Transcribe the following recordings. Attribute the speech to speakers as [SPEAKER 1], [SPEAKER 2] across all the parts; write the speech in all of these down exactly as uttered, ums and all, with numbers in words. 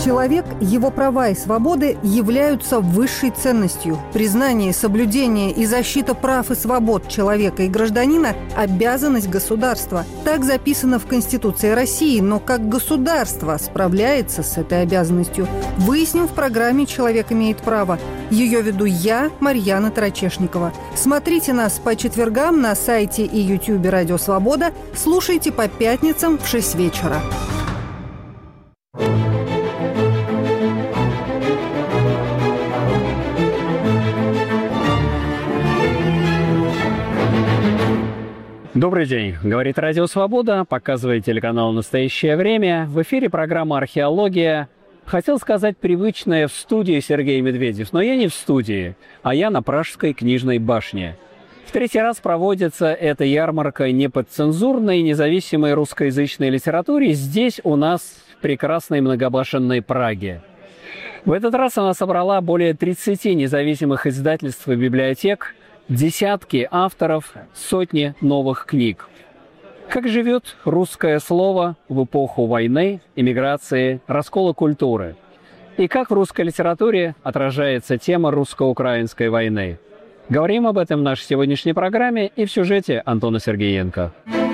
[SPEAKER 1] Человек, его права и свободы являются высшей ценностью. Признание, соблюдение и защита прав и свобод человека и гражданина – обязанность государства. Так записано в Конституции России, но как государство справляется с этой обязанностью, выясним в программе «Человек имеет право». Ее веду я, Марьяна Тарачешникова. Смотрите нас по четвергам на сайте и ютубе «Радио Свобода». Слушайте по пятницам в шесть вечера.
[SPEAKER 2] Добрый день. Говорит Радио Свобода, показывает телеканал «Настоящее время». В эфире программа «Археология». Хотел сказать привычное в студии Сергей Медведев, но я не в студии, а я на Пражской книжной башне. В третий раз проводится эта ярмарка неподцензурной независимой русскоязычной литературе здесь у нас, в прекрасной многобашенной Праге. В этот раз она собрала более тридцати независимых издательств и библиотек, десятки авторов, сотни новых книг. Как живет русское слово в эпоху войны, эмиграции, раскола культуры? И как в русской литературе отражается тема русско-украинской войны? Говорим об этом в нашей сегодняшней программе и в сюжете Антона Сергеенко.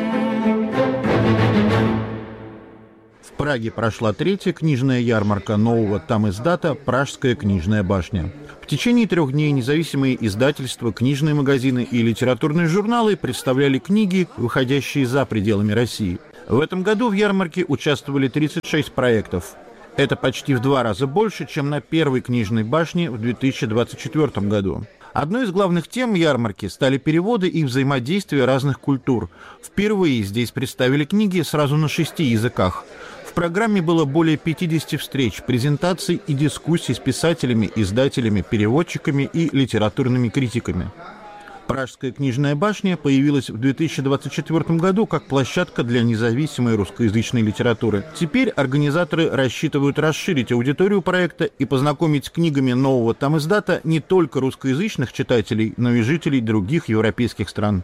[SPEAKER 3] В Праге прошла третья книжная ярмарка нового тамиздата «Пражская книжная башня». В течение трех дней независимые издательства, книжные магазины и литературные журналы представляли книги, выходящие за пределами России. В этом году в ярмарке участвовали тридцать шесть проектов. Это почти в два раза больше, чем на первой книжной башне в две тысячи двадцать четвёртом году. Одной из главных тем ярмарки стали переводы и взаимодействие разных культур. Впервые здесь представили книги сразу на шести языках. В программе было более пятидесяти встреч, презентаций и дискуссий с писателями, издателями, переводчиками и литературными критиками. Пражская книжная башня появилась в две тысячи двадцать четвёртом году как площадка для независимой русскоязычной литературы. Теперь организаторы рассчитывают расширить аудиторию проекта и познакомить с книгами нового тамиздата не только русскоязычных читателей, но и жителей других европейских стран.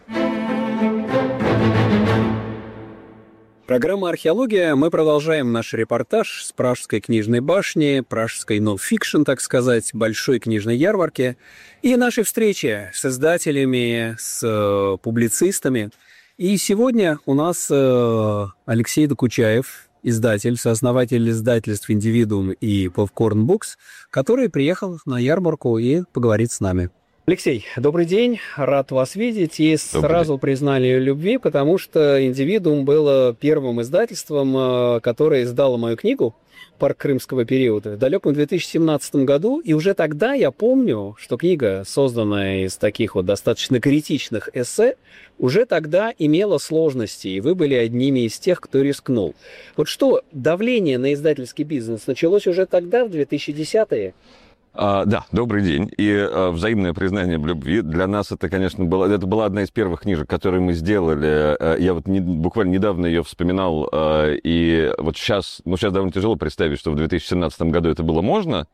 [SPEAKER 2] Программа «Археология». Мы продолжаем наш репортаж с Пражской книжной башни, пражской нон-фикшн, так сказать, большой книжной ярмарки. И нашей встречи с издателями, с э, публицистами. И сегодня у нас э, Алексей Докучаев, издатель, сооснователь издательств «Индивидуум» и Popcorn Books, который приехал на ярмарку и поговорит с нами. Алексей, добрый день, рад вас видеть. И добрый сразу день. Признали любви, потому что «Индивидуум» было первым издательством, которое издало мою книгу «Парк крымского периода» в далеком две тысячи семнадцатом году. И уже тогда я помню, что книга, созданная из таких вот достаточно критичных эссе, уже тогда имела сложности, и вы были одними из тех, кто рискнул. Вот что, давление на издательский бизнес началось уже тогда, в две тысячи десятые?
[SPEAKER 4] А, да, добрый день. И а, взаимное признание в любви. Для нас это, конечно, было, это была одна из первых книжек, которые мы сделали. Я вот не, буквально недавно ее вспоминал. А, и вот сейчас, ну, сейчас довольно тяжело представить, что в две тысячи семнадцатом году это было можно.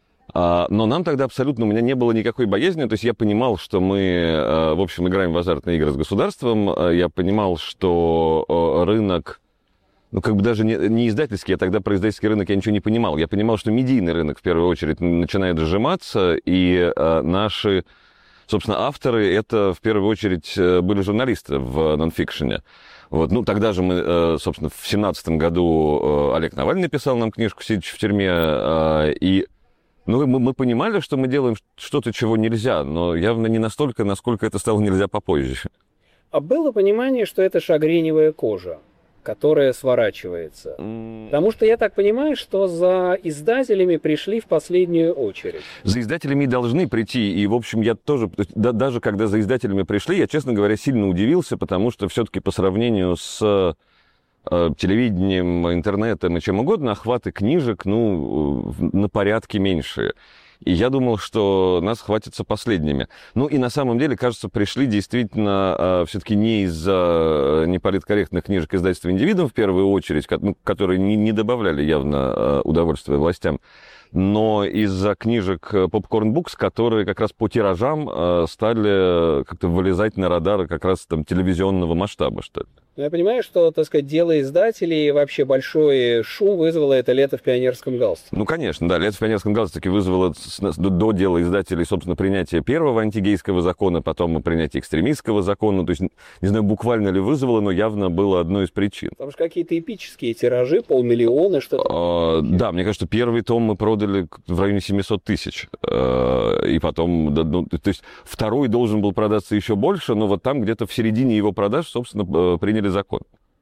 [SPEAKER 4] А, но нам тогда абсолютно, у меня не было никакой боязни. То есть я понимал, что мы, а, в общем, играем в азартные игры с государством. А, я понимал, что а, рынок... Ну, как бы даже не, не издательский, я тогда про издательский рынок я ничего не понимал. Я понимал, что медийный рынок, в первую очередь, начинает сжиматься, и э, наши, собственно, авторы, это, в первую очередь, были журналисты в нонфикшене. Вот. Ну, тогда же мы, э, собственно, в семнадцатом году э, Олег Навальный писал нам книжку, сидячи в тюрьме, э, и ну, мы, мы понимали, что мы делаем что-то, чего нельзя, но явно не настолько, насколько это стало нельзя попозже.
[SPEAKER 2] А было понимание, что это шагреневая кожа, которая сворачивается. Потому что я так понимаю, что за издателями пришли в последнюю очередь.
[SPEAKER 4] За издателями должны прийти. И, в общем, я тоже, да, даже когда за издателями пришли, я, честно говоря, сильно удивился, потому что все-таки по сравнению с э, телевидением, интернетом и чем угодно, охваты книжек, ну, на порядке меньше. И я думал, что нас хватится последними. Ну и на самом деле, кажется, пришли действительно э, все-таки не из-за неполиткорректных книжек издательства «Индивидуум» в первую очередь, ну, которые не, не добавляли явно э, удовольствия властям, но из-за книжек Popcorn Books, которые как раз по тиражам э, стали как-то вылезать на радары как раз там телевизионного масштаба, что ли.
[SPEAKER 2] Я понимаю, что, так сказать, дело издателей и вообще большой шум вызвало это «Лето в пионерском галстуке».
[SPEAKER 4] Ну, конечно, да. «Лето в пионерском галстуке» вызвало до, до дела издателей, собственно, принятие первого антигейского закона, потом принятие экстремистского закона. То есть, не знаю, буквально ли вызвало, но явно было одной из причин.
[SPEAKER 2] Потому что какие-то эпические тиражи, полмиллиона, что-то.
[SPEAKER 4] А, да, мне кажется, первый том мы продали в районе семьсот тысяч. А, и потом, да, ну, то есть, второй должен был продаться еще больше, но вот там где-то в середине его продаж, собственно, приняли закон.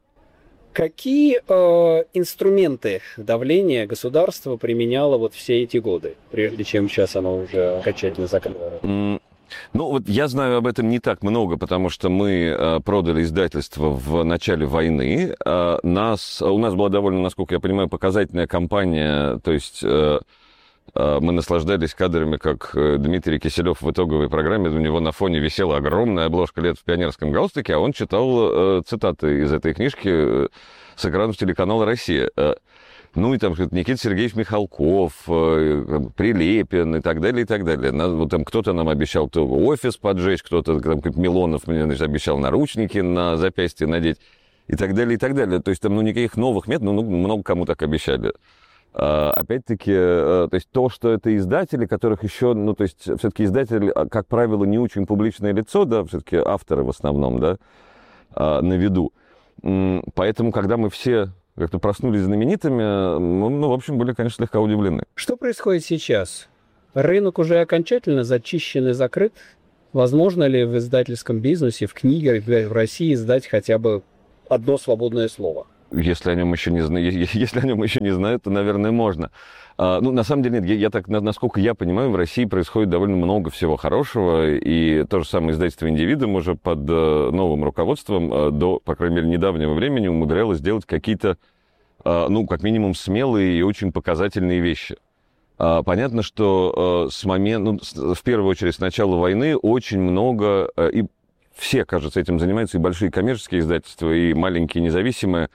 [SPEAKER 2] Какие э, инструменты давления государство применяло вот все эти годы, прежде чем сейчас оно уже окончательно закрыло?
[SPEAKER 4] Mm. Ну, вот я знаю об этом не так много, потому что мы э, продали издательство в начале войны. Э, нас, у нас была довольно, насколько я понимаю, показательная кампания, то есть... Э, Мы наслаждались кадрами, как Дмитрий Киселев в итоговой программе, у него на фоне висела огромная обложка «Лет в пионерском галстуке», а он читал э, цитаты из этой книжки с экранов телеканала «Россия». Ну и там Никита Сергеевич Михалков, э, Прилепин и так далее, и так далее. Вот там кто-то нам обещал то офис поджечь, кто-то, там, Милонов мне, значит, обещал наручники на запястье надеть и так далее, и так далее. То есть там, ну, никаких новых методов, ну, много кому так обещали. Опять-таки, то есть то, что это издатели, которых еще, ну, то есть все-таки издатель, как правило, не очень публичное лицо, да, все-таки авторы в основном, да, на виду. Поэтому, когда мы все как-то проснулись знаменитыми, мы, ну, в общем, были, конечно, слегка удивлены.
[SPEAKER 2] Что происходит сейчас? Рынок уже окончательно зачищен и закрыт? Возможно ли в издательском бизнесе, в книге в России издать хотя бы одно свободное слово?
[SPEAKER 4] Если о нем еще не знают, если о нем еще не знают, то, наверное, можно. А, ну, на самом деле, нет, я, я так, насколько я понимаю, в России происходит довольно много всего хорошего, и то же самое издательство «Индивидуум» уже под uh, новым руководством uh, до, по крайней мере, недавнего времени умудрялось делать какие-то, uh, ну, как минимум, смелые и очень показательные вещи. Uh, понятно, что uh, с момента, ну, с, в первую очередь, с начала войны очень много, uh, и все, кажется, этим занимаются, и большие коммерческие издательства, и маленькие независимые,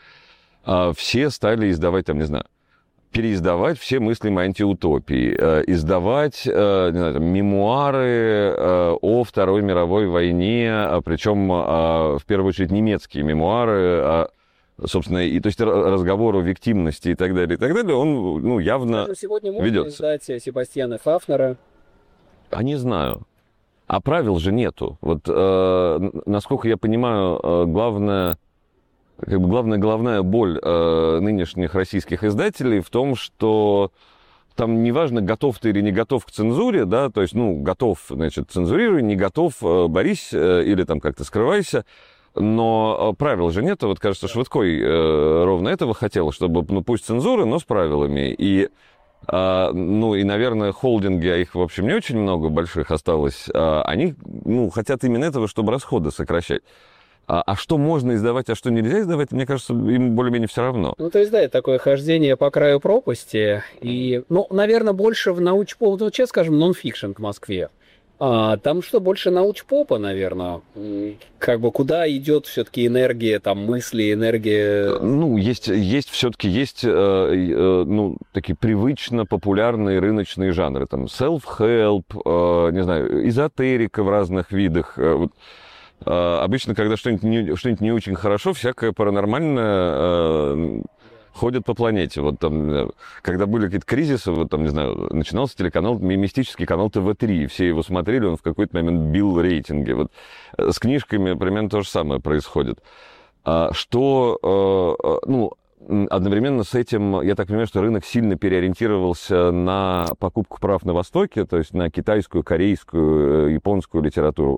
[SPEAKER 4] все стали издавать, там, не знаю, переиздавать все мыслимые антиутопии, издавать, не знаю, там, мемуары о Второй мировой войне, причем, в первую очередь, немецкие мемуары, собственно, и, то есть разговор о виктимности и так далее, и так далее, он, ну, явно ведется.
[SPEAKER 2] Сегодня можно издать Себастьяна Фафнера?
[SPEAKER 4] А не знаю. А правил же нету. Вот, насколько я понимаю, главное... Как бы главная головная боль э, нынешних российских издателей в том, что там неважно, готов ты или не готов к цензуре, да, то есть, ну, готов, значит, цензурируй, не готов, э, борись э, или там как-то скрывайся, но э, правил же нет. Вот, кажется, Швыдкой э, ровно этого хотел, чтобы, ну, пусть цензуры, но с правилами. И, э, ну, и, наверное, холдинги, а их, в общем, не очень много больших осталось, э, они, ну, хотят именно этого, чтобы расходы сокращать. А, а что можно издавать, а что нельзя издавать, мне кажется, им более-менее все равно.
[SPEAKER 2] Ну, то есть, да, это такое хождение по краю пропасти. И, ну, наверное, больше в научпоп, вот сейчас, скажем, нон-фикшн к Москве. А там что, больше научпопа, наверное? Как бы куда идет все-таки энергия, там, мысли, энергия?
[SPEAKER 4] Ну, есть, есть все-таки есть, э, э, ну, такие привычно популярные рыночные жанры. Там, self-help, э, не знаю, эзотерика в разных видах. Э, вот. Обычно, когда что-нибудь не, что-нибудь не очень хорошо, всякое паранормальное э, ходит по планете. Вот там, когда были какие-то кризисы, вот там, не знаю, начинался телеканал, мистический канал тэ вэ три, все его смотрели, он в какой-то момент бил рейтинги. Вот с книжками примерно то же самое происходит. А что, э, ну, одновременно с этим, я так понимаю, что рынок сильно переориентировался на покупку прав на Востоке, то есть на китайскую, корейскую, японскую литературу.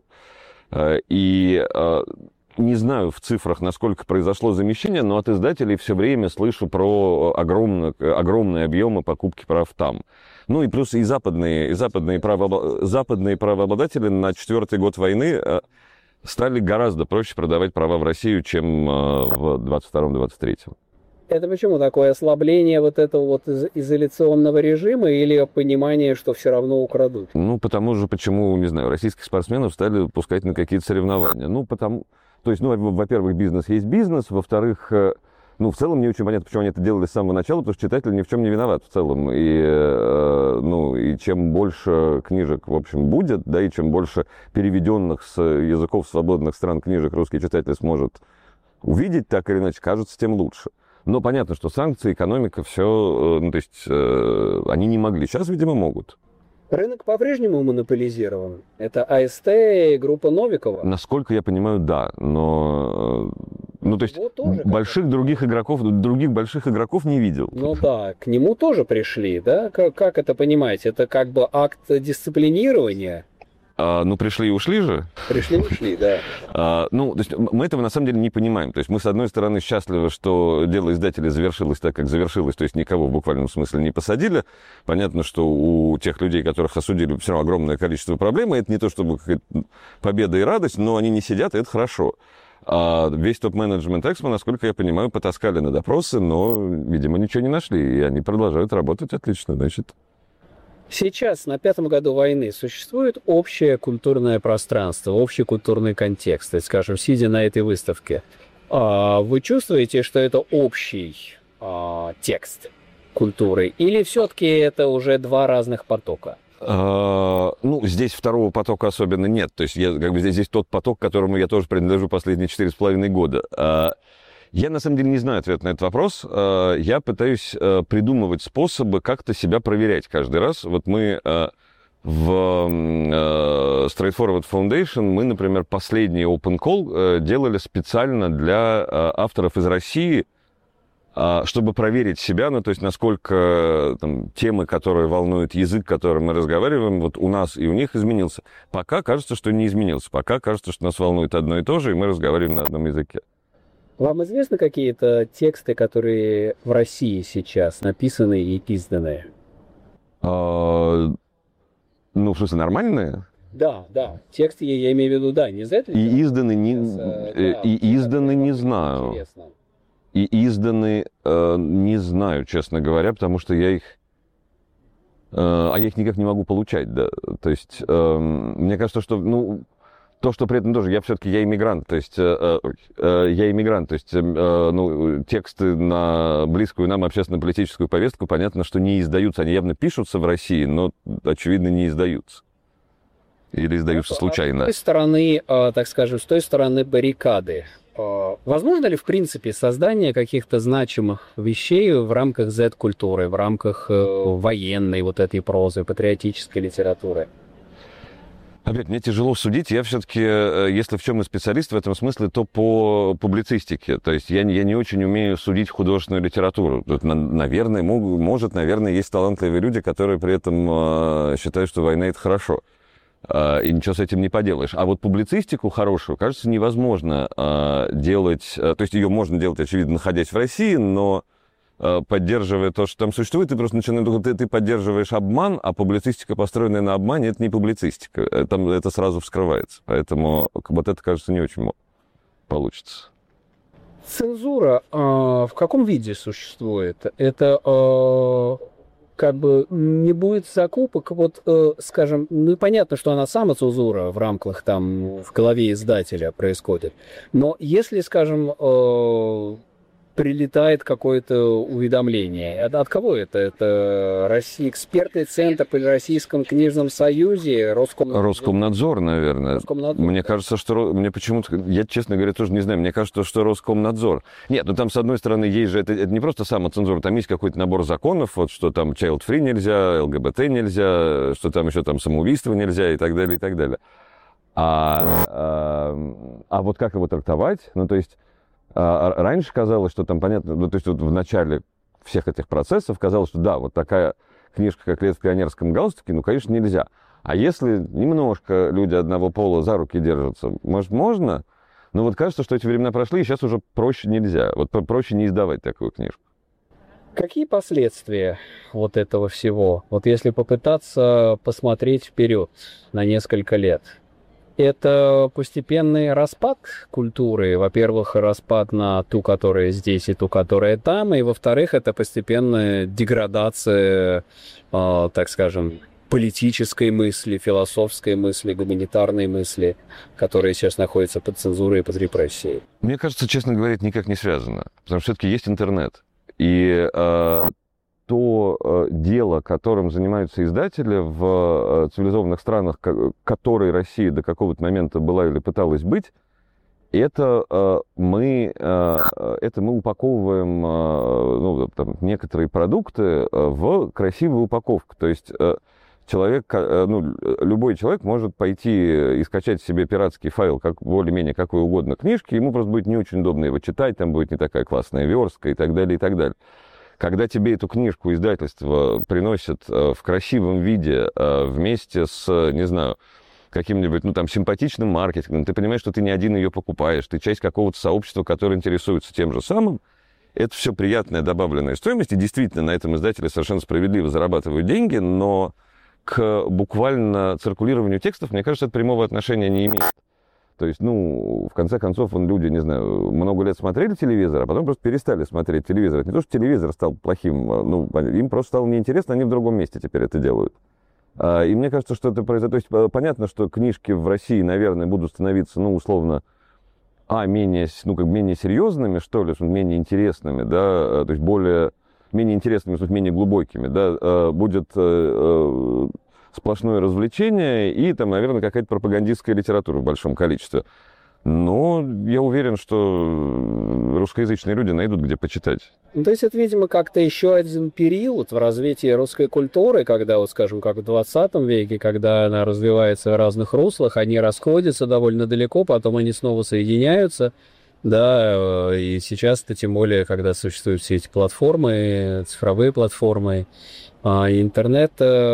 [SPEAKER 4] И не знаю в цифрах, насколько произошло замещение, но от издателей все время слышу про огромные, огромные объемы покупки прав там. Ну и плюс и западные, и западные, право, западные правообладатели на четвертый год войны стали гораздо проще продавать права в Россию, чем в двадцать втором — двадцать третьем.
[SPEAKER 2] Это почему такое ослабление вот этого вот из- изоляционного режима или понимание, что все равно украдут?
[SPEAKER 4] Ну, потому же, почему, не знаю, российских спортсменов стали пускать на какие-то соревнования. Ну, потому, то есть, ну, во-первых, бизнес есть бизнес, во-вторых, ну, в целом не очень понятно, почему они это делали с самого начала, потому что читатель ни в чем не виноват в целом. И, ну, и чем больше книжек, в общем, будет, да, и чем больше переведенных с языков свободных стран книжек русский читатель сможет увидеть так или иначе, кажется, тем лучше. Но понятно, что санкции, экономика, все, ну, то есть э, они не могли. Сейчас, видимо, могут.
[SPEAKER 2] Рынок по-прежнему монополизирован. Это АСТ и группа Новикова.
[SPEAKER 4] Насколько я понимаю, да. Но, ну, то есть
[SPEAKER 2] Вот тоже
[SPEAKER 4] больших других игроков, других больших игроков не видел.
[SPEAKER 2] Ну да, к нему тоже пришли, да? Как, как это понимаете? Это как бы акт дисциплинирования?
[SPEAKER 4] А, ну, пришли и ушли же.
[SPEAKER 2] Пришли и ушли, да.
[SPEAKER 4] А, ну, то есть мы этого на самом деле не понимаем. То есть мы, с одной стороны, счастливы, что дело издателя завершилось так, как завершилось, то есть никого в буквальном смысле не посадили. Понятно, что у тех людей, которых осудили, все равно огромное количество проблем, и это не то чтобы победа и радость, но они не сидят, и это хорошо. А весь топ-менеджмент Эксмо, насколько я понимаю, потаскали на допросы, но, видимо, ничего не нашли, и они продолжают работать отлично, значит.
[SPEAKER 2] Сейчас, на пятом году войны, существует общее культурное пространство, общий культурный контекст. То есть, скажем, сидя на этой выставке, вы чувствуете, что это общий текст культуры? Или все-таки это уже два разных потока?
[SPEAKER 4] Uh, ну, здесь второго потока особенно нет. То есть я, как бы, здесь, здесь тот поток, к которому я тоже принадлежу последние четыре с половиной года. Uh, я, на самом деле, не знаю ответ на этот вопрос. Uh, я пытаюсь uh, придумывать способы как-то себя проверять каждый раз. Вот мы uh, в uh, Straightforward Foundation, мы, например, последний Open Call uh, делали специально для uh, авторов из России, чтобы проверить себя, ну, то есть насколько там, темы, которые волнуют язык, которым мы разговариваем, вот у нас и у них изменился. Пока кажется, что не изменился. Пока кажется, что нас волнует одно и то же, и мы разговариваем на одном языке.
[SPEAKER 2] Вам известны какие-то тексты, которые в России сейчас написаны и изданы?
[SPEAKER 4] А, ну, в смысле, нормальные?
[SPEAKER 2] Да, да. Тексты, я имею в виду, да, не изданы.
[SPEAKER 4] И изданы не,
[SPEAKER 2] Сейчас, да,
[SPEAKER 4] и изданы не знаю.
[SPEAKER 2] Интересно.
[SPEAKER 4] И изданы, э, не знаю, честно говоря, потому что я их... Э, а я их никак не могу получать, да. То есть, э, мне кажется, что, ну, то, что при этом тоже, я все-таки, я иммигрант, то есть, э, э, я иммигрант, то есть, э, ну, тексты на близкую нам общественно-политическую повестку, понятно, что не издаются, они явно пишутся в России, но, очевидно, не издаются. Или издаются случайно.
[SPEAKER 2] С той стороны, э, так скажем, с той стороны баррикады, возможно ли, в принципе, создание каких-то значимых вещей в рамках зет-культуры, в рамках военной вот этой прозы, патриотической литературы?
[SPEAKER 4] Опять, мне тяжело судить. Я все-таки, если в чем и специалист в этом смысле, то по публицистике. То есть я, я не очень умею судить художественную литературу. Тут, наверное, могут, может, наверное, есть талантливые люди, которые при этом считают, что война — это хорошо. И ничего с этим не поделаешь. А вот публицистику хорошую, кажется, невозможно э, делать. Э, то есть ее можно делать, очевидно, находясь в России, но э, поддерживая то, что там существует, ты просто начинаешь, ты, ты поддерживаешь обман, а публицистика, построенная на обмане, это не публицистика. Там это сразу вскрывается. Поэтому вот это, кажется, не очень получится.
[SPEAKER 2] Цензура э, в каком виде существует? Это... Э... как бы не будет закупок, вот, э, скажем, ну и понятно, что она самоцензура в рамках там в голове издателя происходит, но если, скажем, э, прилетает какое-то уведомление, от, от кого это? Это Россия, экспертный центр при Российском книжном союзе, Роскомнадзор?
[SPEAKER 4] Роскомнадзор, наверное.
[SPEAKER 2] Роскомнадзор,
[SPEAKER 4] мне
[SPEAKER 2] да.
[SPEAKER 4] кажется, что... Мне почему-то... Я, честно говоря, тоже не знаю. Мне кажется, что Роскомнадзор. Нет, ну там, с одной стороны, есть же... Это, это не просто самоцензура. Там есть какой-то набор законов, вот что там child-free нельзя, ЛГБТ нельзя, что там еще там самоубийство нельзя и так далее, и так далее. А, а, а вот как его трактовать? Ну, то есть... Раньше казалось, что там, понятно, ну, то есть вот в начале всех этих процессов казалось, что да, вот такая книжка, как «Лет в пионерском галстуке», ну, конечно, нельзя. А если немножко люди одного пола за руки держатся, может, можно? Но вот кажется, что эти времена прошли, и сейчас уже проще нельзя. Вот проще не издавать такую книжку.
[SPEAKER 2] Какие последствия вот этого всего? Вот если попытаться посмотреть вперед на несколько лет. Это постепенный распад культуры. Во-первых, распад на ту, которая здесь, и ту, которая там. И, во-вторых, это постепенная деградация, э, так скажем, политической мысли, философской мысли, гуманитарной мысли, которые сейчас находятся под цензурой и под репрессией.
[SPEAKER 4] Мне кажется, честно говоря, это никак не связано. Потому что все-таки есть интернет. И... Э... то э, дело, которым занимаются издатели в э, цивилизованных странах, к- которой Россия до какого-то момента была или пыталась быть, это мы, это мы упаковываем ну, там, некоторые продукты в красивую упаковку. То есть человек, ну, любой человек может пойти и скачать себе пиратский файл, как более-менее какой угодно книжки, ему просто будет не очень удобно его читать, там будет не такая классная верстка и так далее, и так далее. Когда тебе эту книжку издательство приносит в красивом виде вместе с, не знаю, каким-нибудь, ну, там, симпатичным маркетингом, ты понимаешь, что ты не один ее покупаешь, ты часть какого-то сообщества, которое интересуется тем же самым, это все приятная добавленная стоимость, и действительно на этом издатели совершенно справедливо зарабатывают деньги, но к буквально циркулированию текстов, мне кажется, это прямого отношения не имеет. То есть, ну, в конце концов, он, люди, не знаю, много лет смотрели телевизор, а потом просто перестали смотреть телевизор. Это не то, что телевизор стал плохим, ну, им просто стало неинтересно, они в другом месте теперь это делают. И мне кажется, что это произойдет. То есть понятно, что книжки в России, наверное, будут становиться, ну, условно, а, менее, ну, как менее серьезными, что ли, менее интересными, да, то есть более, менее интересными, менее глубокими, да, будет сплошное развлечение и, там, наверное, какая-то пропагандистская литература в большом количестве. Но я уверен, что русскоязычные люди найдут, где почитать.
[SPEAKER 2] Ну, то есть это, видимо, как-то еще один период в развитии русской культуры, когда, вот, скажем, как в двадцатом веке, когда она развивается в разных руслах, они расходятся довольно далеко, потом они снова соединяются, да, и сейчас-то тем более, когда существуют все эти платформы, цифровые платформы, интернет.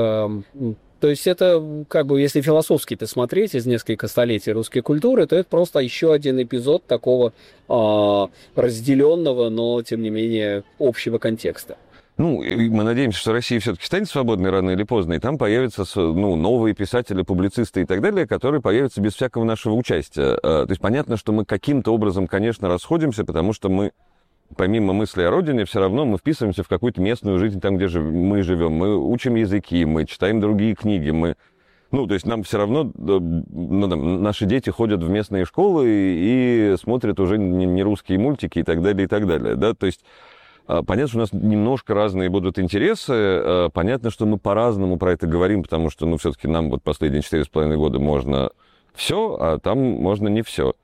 [SPEAKER 2] То есть это, как бы, если философски-то смотреть из нескольких столетий русской культуры, то это просто еще один эпизод такого а, разделенного, но, тем не менее, общего контекста.
[SPEAKER 4] Ну, мы надеемся, что Россия все-таки станет свободной рано или поздно, и там появятся, ну, новые писатели, публицисты и так далее, которые появятся без всякого нашего участия. То есть понятно, что мы каким-то образом, конечно, расходимся, потому что мы, помимо мысли о родине, все равно мы вписываемся в какую-то местную жизнь там, где мы живем. Мы учим языки, мы читаем другие книги, мы... Ну, то есть нам все равно... Ну, там, наши дети ходят в местные школы и, и смотрят уже не, не русские мультики и так далее, и так далее, да, то есть... Понятно, что у нас немножко разные будут интересы. Понятно, что мы по-разному про это говорим, потому что, ну, все-таки нам вот последние четыре с половиной года можно все, а там можно не все.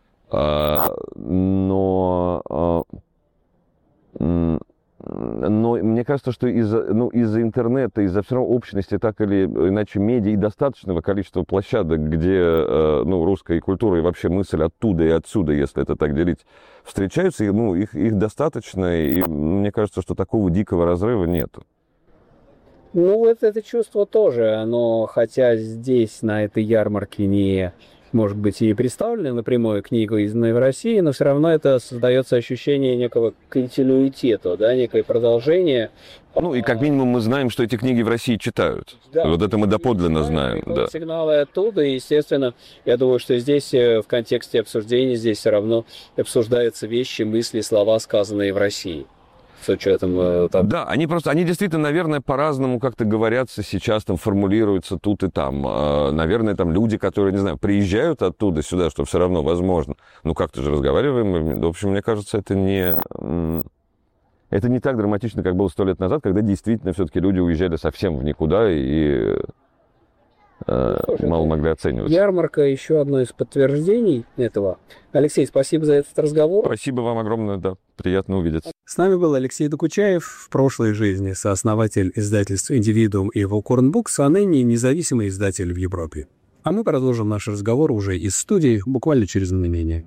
[SPEAKER 4] Но... Но мне кажется, что из-за, ну, из-за интернета, из-за все равно общности, так или иначе, медиа и достаточного количества площадок, где ну, русская культура и вообще мысль оттуда и отсюда, если это так делить, встречаются, и, ну, их, их достаточно, и мне кажется, что такого дикого разрыва нету.
[SPEAKER 2] Ну, вот это чувство тоже, оно, хотя здесь, на этой ярмарке, не... может быть, и представлены напрямую книгу, изданной в России, но все равно это создается ощущение некого континуитета, да, некое продолжение.
[SPEAKER 4] Ну, и как минимум мы знаем, что эти книги в России читают. Да, вот это мы доподлинно знаем. Да.
[SPEAKER 2] Сигналы оттуда, и, естественно, я думаю, что здесь в контексте обсуждения здесь все равно обсуждаются вещи, мысли, слова, сказанные в России. С учетом, там...
[SPEAKER 4] Да, они просто, они действительно, наверное, по-разному как-то говорятся сейчас, там, формулируются тут и там. Наверное, там люди, которые, не знаю, приезжают оттуда сюда, что все равно возможно. Ну, как-то же разговариваем. В общем, мне кажется, это не... Это не так драматично, как было сто лет назад, когда действительно все-таки люди уезжали совсем в никуда и... Слушай, мало могли оценивать.
[SPEAKER 2] Ярмарка еще одно из подтверждений этого. Алексей, спасибо за этот разговор.
[SPEAKER 4] Спасибо вам огромное, да, приятно увидеться.
[SPEAKER 2] С нами был Алексей Докучаев, в прошлой жизни сооснователь издательств «Индивидуум» и «Волкорн Букс», а ныне независимый издатель в Европе. А мы продолжим наш разговор уже из студии, буквально через мгновение.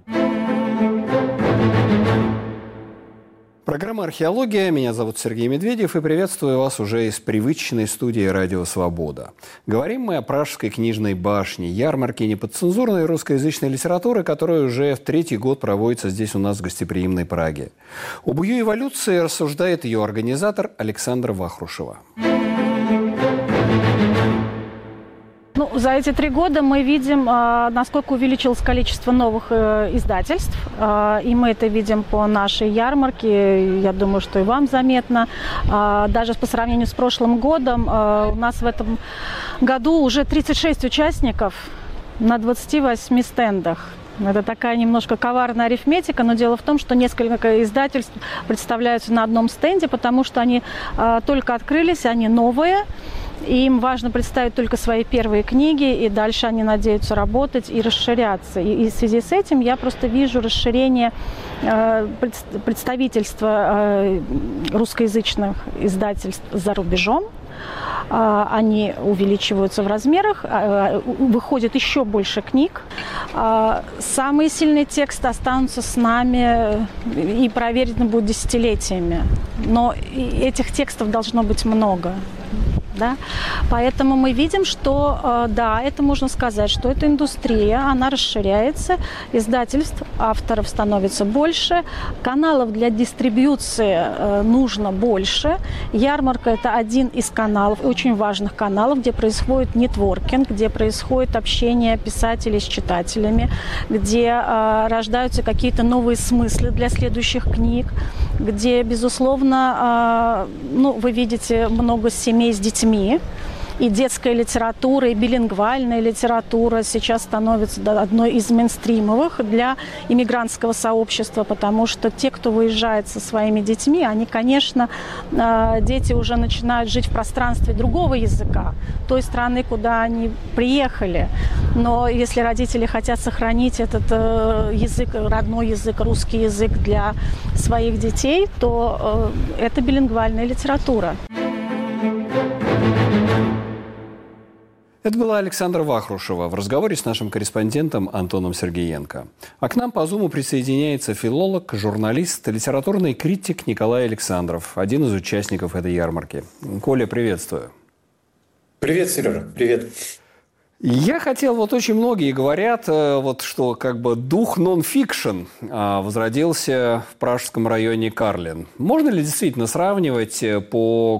[SPEAKER 2] Программа «Археология». Меня зовут Сергей Медведев и приветствую вас уже из привычной студии «Радио Свобода». Говорим мы о Пражской книжной башне, ярмарке неподцензурной русскоязычной литературы, которая уже в третий год проводится здесь у нас в гостеприимной Праге. Об ее эволюции рассуждает ее организатор Александра Вахрушева.
[SPEAKER 5] Ну, за эти три года мы видим, насколько увеличилось количество новых издательств, и мы это видим по нашей ярмарке, я думаю, что и вам заметно. Даже по сравнению с прошлым годом у нас в этом году уже тридцать шесть участников на двадцати восьми стендах. Это такая немножко коварная арифметика, но дело в том, что несколько издательств представляются на одном стенде, потому что они только открылись, они новые. Им важно представить только свои первые книги, и дальше они надеются работать и расширяться. И, и в связи с этим я просто вижу расширение э, представительства э, русскоязычных издательств за рубежом. Они увеличиваются в размерах, выходит еще больше книг. Самые сильные тексты останутся с нами и проверены будут десятилетиями. Но этих текстов должно быть много. Да? Поэтому мы видим, что, да, это можно сказать, что эта индустрия, она расширяется, издательств, авторов становится больше, каналов для дистрибьюции нужно больше. Ярмарка – это один из каналов, очень важных каналов, где происходит нетворкинг, где происходит общение писателей с читателями, где э, рождаются какие-то новые смыслы для следующих книг, где, безусловно, э, ну, вы видите много семей с детьми, и детская литература, и билингвальная литература сейчас становится одной из мейнстримовых для иммигрантского сообщества, потому что те, кто выезжает со своими детьми, они, конечно, дети уже начинают жить в пространстве другого языка, той страны, куда они приехали. Но если родители хотят сохранить этот язык, родной язык, русский язык для своих детей, то это билингвальная литература.
[SPEAKER 2] Это была Александра Вахрушева в разговоре с нашим корреспондентом Антоном Сергеенко. А к нам по Зуму присоединяется филолог, журналист, литературный критик Николай Александров, один из участников этой ярмарки. Коля, приветствую.
[SPEAKER 6] Привет, Сережа, привет.
[SPEAKER 2] Я хотел, вот очень многие говорят, вот, что как бы дух нон-фикшн возродился в пражском районе Карлин. Можно ли действительно сравнивать по